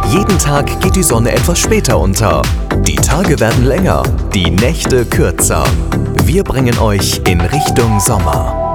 Jeden Tag geht die Sonne etwas später unter. Die Tage werden länger, die Nächte kürzer. Wir bringen euch in Richtung Sommer.